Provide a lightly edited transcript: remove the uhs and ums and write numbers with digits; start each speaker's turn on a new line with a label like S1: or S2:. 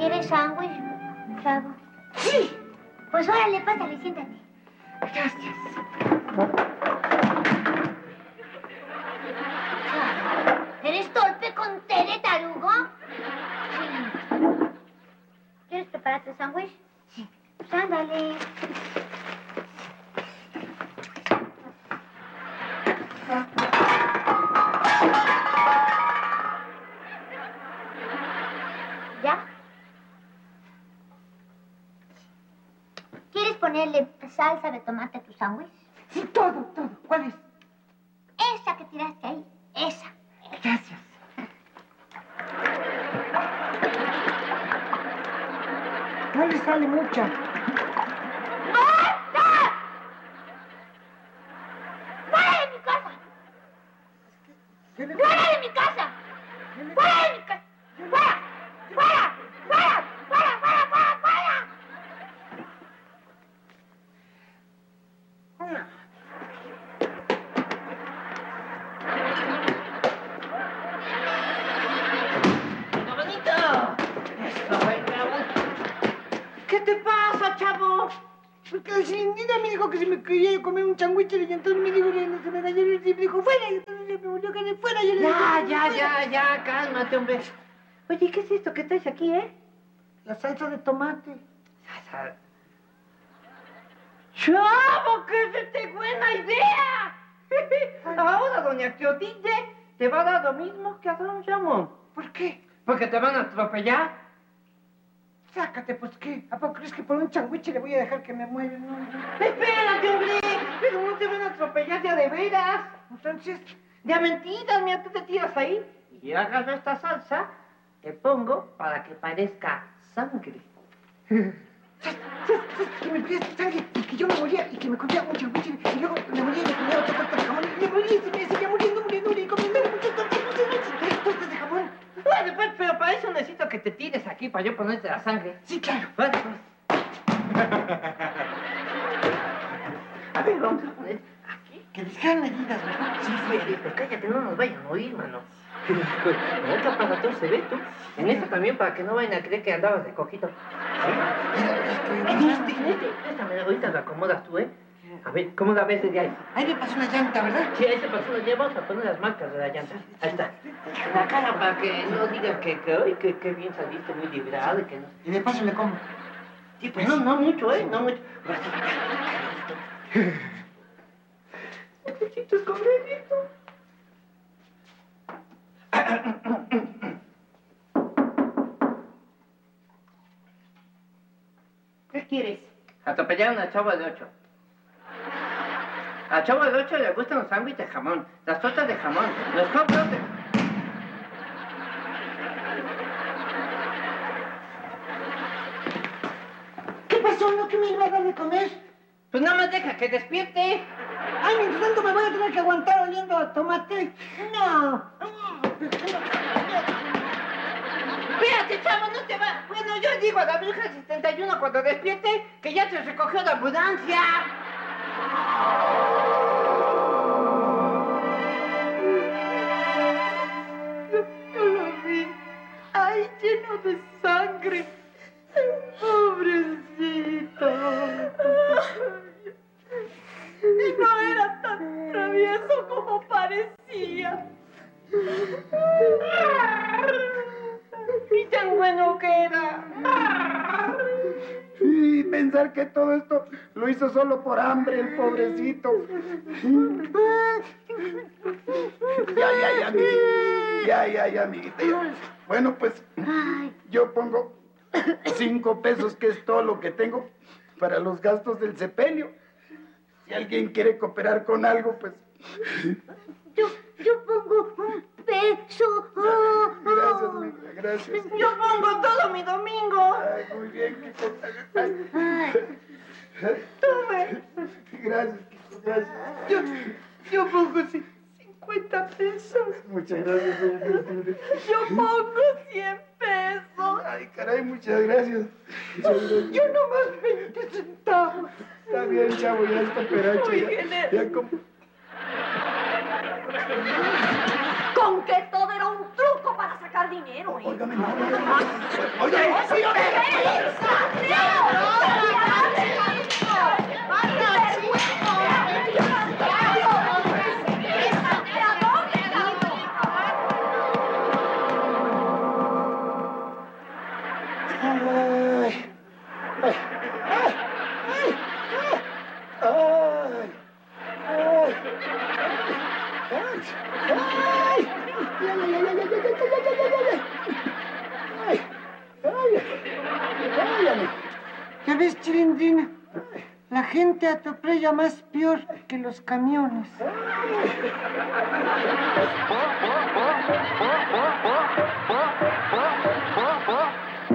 S1: ¿Quieres sándwich, chavo?
S2: Sí.
S1: Pues órale, pásale, siéntate.
S2: Gracias.
S1: Chavo, ¿eres torpe con té de tarugo? Sí. ¿Quieres prepararte el sándwich?
S2: Sí.
S1: Pues ándale. ¿Ya? ¿Quieres ponerle salsa de tomate a tu sándwich?
S2: Sí, todo. ¿Cuál es?
S1: Esa que tiraste ahí, esa.
S2: Gracias. No le sale mucha.
S1: ¡Basta! ¡Fuera de mi casa! ¡Fuera de mi casa! ¡Fuera de mi casa! ¡Fuera! ¡Fuera! ¡Fuera! ¡Fuera! ¡Fuera! ¡Fuera! ¡Fuera!
S2: ¿Qué te pasa, chavo? Porque la Silindina me dijo que si me quería yo comer un changuiche y entonces me dijo, se me cayó y me dijo, fuera, y entonces me volvió a caer fuera. Yo le dije,
S3: Ya, cálmate, hombre. Oye, ¿qué es esto que traes aquí,
S2: la salsa de tomate.
S3: ¡Chavo, qué buena idea! Ahora doña Clotilde te va a dar lo mismo que a don Ramón.
S2: ¿Por qué?
S3: Porque te van a atropellar.
S2: Sácate, pues, ¿qué? ¿A poco crees que por un changuiche le voy a dejar que me mueva? No.
S3: Espérate, hombre, pero no te van a atropellar ya de veras.
S2: Entonces,
S3: De a mentiras, mira, tú te tiras ahí y agarro esta salsa, te pongo para que parezca sangre.
S2: que me pidas sangre y que yo me moría y que me comía un changuiche y luego me moría y me comía otra torta de jamón y me moría y se me seguía muriendo y comiendo muchas tortas de jamón.
S3: Bueno, pues, pero para eso necesito que te tires aquí para yo ponerte la sangre.
S2: Sí, claro.
S3: Vale, pues. A ver, vamos a poner aquí.
S2: Que dijeran medidas, ¿verdad?
S3: Sí, Fede, pero cállate, no nos vayan a oír, mano. En otro aparato se ve tú. En esta también para que no vayan a creer que andabas de coquito. ¿Sí? En este. Ahorita lo acomodas tú, ¿eh? A ver, ¿cómo la ves desde ahí?
S2: Ahí me pasó una llanta, ¿verdad?
S3: Sí, ahí se pasó una llanta. Vamos a poner las marcas de la llanta. Ahí está. En la cara para que no digan que bien saliste, muy librado y que no.
S2: Y de paso le como.
S3: Sí, pues no mucho, ¿eh? No mucho. Necesito escondidito. ¿Qué quieres? Atropellaron a Chavo de 8. A Chavo de 8 le gustan los sándwiches de jamón, las tortas de jamón, los hot dogs de...
S2: ¿Qué pasó? ¿No que me iba a dar de comer?
S3: Pues nada más deja que despierte.
S2: Ay, mientras tanto me voy a tener que aguantar oliendo a tomate. No.
S3: Espérate, Chavo, no te va. Bueno, yo digo a la bruja 71 cuando despierte que ya te recogió la ambulancia.
S2: Yo lo vi. Ay, lleno de sangre. Pobrecito. Y no era tan travieso como parecía.
S3: Y tan bueno que era.
S2: Y pensar que todo esto lo hizo solo por hambre, el pobrecito. Ya, amiguita. Ya. Bueno, pues yo pongo 5 pesos, que es todo lo que tengo para los gastos del sepelio. Si alguien quiere cooperar con algo, pues...
S1: Yo pongo un peso.
S2: Gracias, mija, gracias.
S3: Yo pongo todo mi domingo.
S2: Ay, muy bien, Kiko.
S3: Tome.
S2: Gracias, Kiko, gracias. Yo pongo 50 pesos. Muchas gracias, señor.
S3: Yo pongo 100 pesos.
S2: Ay, caray, muchas gracias. Yo nomás 20 centavos. Está bien, chavo, ya está peracho. Ya como...
S1: Con que todo era un truco para sacar
S3: dinero, ¿eh?
S2: Óigame, no. Óigame, sí,
S4: ¿Ya ves, Chilindrina? La gente atropella más peor que los camiones.